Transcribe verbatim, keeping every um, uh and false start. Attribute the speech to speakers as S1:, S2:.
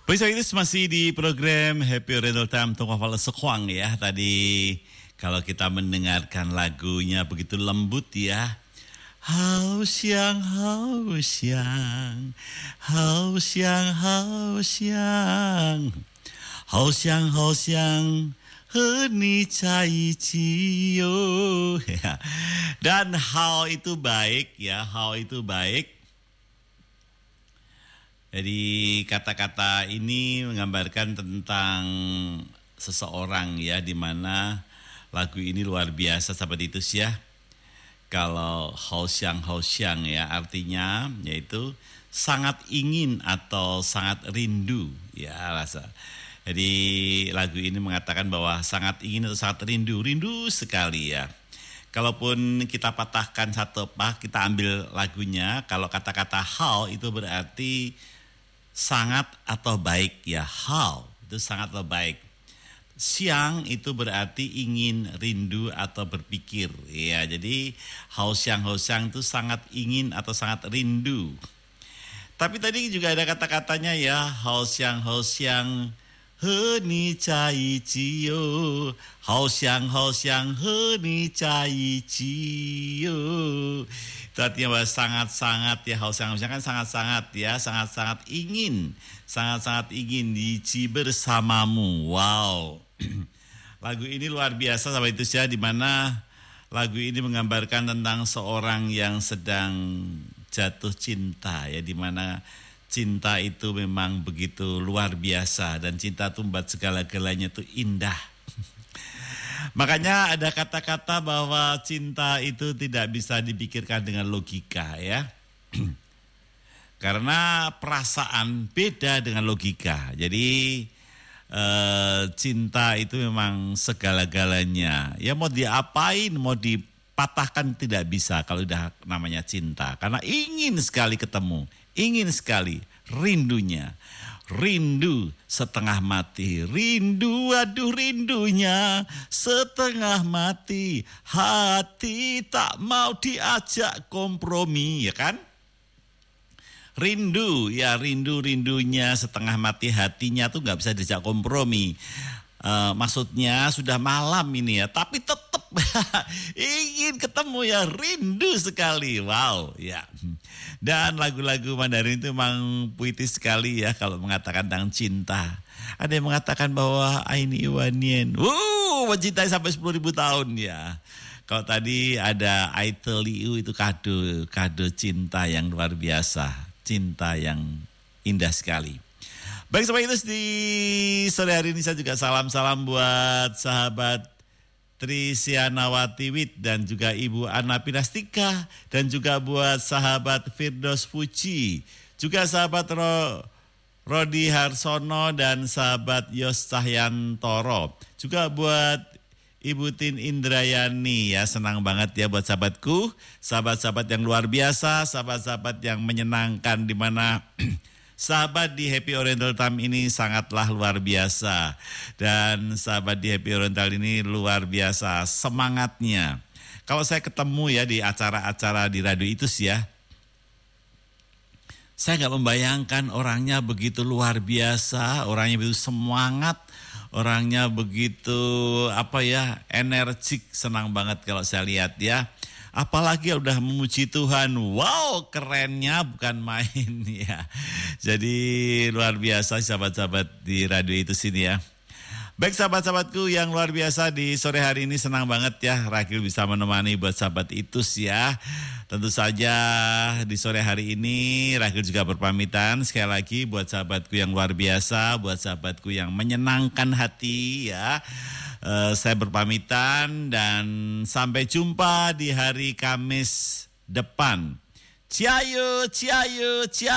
S1: Baik, itu masih di program Happy Oriental Time Tongkawala Sekwang ya. Tadi kalau kita mendengarkan lagunya begitu lembut ya. Hao xiang, hao xiang, hao xiang, hao xiang, hao xiang, hao xiang,和你在一起哟. Dan hao itu baik ya, hao itu baik. Jadi kata-kata ini menggambarkan tentang seseorang ya, di mana lagu ini luar biasa sahabat itu ya. Kalau hao xiang hao xiang ya, artinya yaitu sangat ingin atau sangat rindu ya rasa. Jadi lagu ini mengatakan bahwa sangat ingin atau sangat rindu, rindu sekali ya. Kalaupun kita patahkan satu apa, kita ambil lagunya, kalau kata-kata hao itu berarti sangat atau baik ya, hao itu sangat atau baik. Siang itu berarti ingin, rindu atau berpikir ya. Jadi hao xiang hao xiang itu sangat ingin atau sangat rindu. Tapi tadi juga ada kata-katanya ya, hao xiang hao xiang和你在一起哟，好想好想和你在一起哟. Itu artinya bahwa sangat-sangat ya, hao xiang hao xiang kan sangat-sangat ya, sangat-sangat ingin, sangat-sangat ingin dici bersamamu. Wow. Lagu ini luar biasa sahabat itu ya, di mana lagu ini menggambarkan tentang seorang yang sedang jatuh cinta ya, di mana cinta itu memang begitu luar biasa dan cinta itu membuat segala-galanya itu indah. Makanya ada kata-kata bahwa cinta itu tidak bisa dipikirkan dengan logika ya. Karena perasaan beda dengan logika. Jadi eh, cinta itu memang segala-galanya. Ya mau diapain, mau dipatahkan tidak bisa kalau udah namanya cinta. Karena ingin sekali ketemu. Ingin sekali, rindunya, rindu setengah mati, rindu aduh rindunya setengah mati, hati tak mau diajak kompromi ya kan? Rindu ya, rindu-rindunya setengah mati, hatinya tuh gak bisa diajak kompromi. Uh, maksudnya sudah malam ini ya, tapi tetap ingin ketemu ya, rindu sekali. Wow ya. Dan lagu-lagu Mandarin itu memang puitis sekali ya kalau mengatakan tentang cinta. Ada yang mengatakan bahwa Aini Iwanien, wuh, mencintai sampai sepuluh ribu tahun ya. Kalau tadi ada I tell you, itu kado, kado cinta yang luar biasa, cinta yang indah sekali. Baik sobat itu, di sore hari ini saya juga salam-salam buat sahabat Trisyana-Wati Wit dan juga Ibu Ana Pinastika, dan juga buat sahabat Firdaus Puji, juga sahabat Ro, Rodi Harsono dan sahabat Yos Cahyantoro, juga buat Ibu Tin Indrayani ya, senang banget ya buat sahabatku, sahabat-sahabat yang luar biasa, sahabat-sahabat yang menyenangkan, di mana sahabat di Happy Oriental Time ini sangatlah luar biasa. Dan sahabat di Happy Oriental ini luar biasa semangatnya. Kalau saya ketemu ya di acara-acara di radio itu sih ya, saya gak membayangkan orangnya begitu luar biasa, orangnya begitu semangat, orangnya begitu apa ya, energik, senang banget kalau saya lihat ya. Apalagi udah memuji Tuhan, wow kerennya bukan main ya. Jadi luar biasa sahabat-sahabat di radio itu sini ya. Baik sahabat-sahabatku yang luar biasa, di sore hari ini senang banget ya Ragil bisa menemani buat sahabat Itus ya. Tentu saja di sore hari ini Ragil juga berpamitan sekali lagi buat sahabatku yang luar biasa, buat sahabatku yang menyenangkan hati ya. Uh, saya berpamitan dan sampai jumpa di hari Kamis depan. Ciayo, ciayo, ciayo.